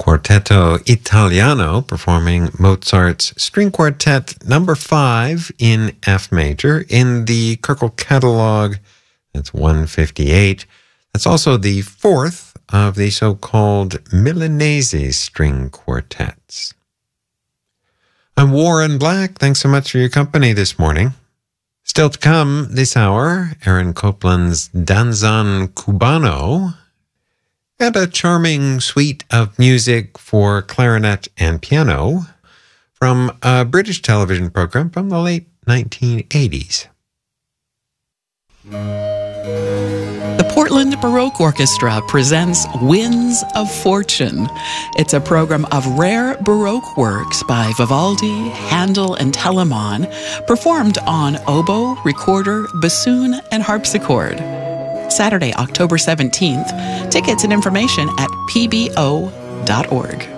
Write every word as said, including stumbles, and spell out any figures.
Quartetto Italiano performing Mozart's String Quartet number five in F major in the Kirkel catalog. That's one fifty-eight. That's also the fourth of the so-called Milanese string quartets. I'm Warren Black. Thanks so much for your company this morning. Still to come this hour, Aaron Copland's Danzan Cubano, and a charming suite of music for clarinet and piano from a British television program from the late nineteen eighties. The Portland Baroque Orchestra presents Winds of Fortune. It's a program of rare Baroque works by Vivaldi, Handel, and Telemann, performed on oboe, recorder, bassoon, and harpsichord. Saturday, October seventeenth. Tickets and information at p b o dot org.